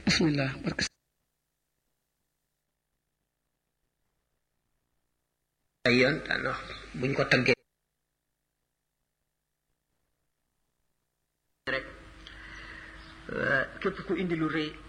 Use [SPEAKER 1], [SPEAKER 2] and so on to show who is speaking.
[SPEAKER 1] bismillah barke
[SPEAKER 2] ay yoon daan wax buñ ko taggee rek képp ku indi lu rëy